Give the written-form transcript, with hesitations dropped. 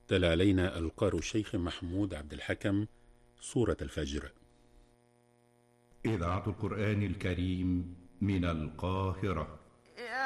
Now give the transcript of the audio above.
تلا علينا القارئ الشيخ محمود عبد الحكم سورة الفجر. إذاعة القرآن الكريم من القاهرة.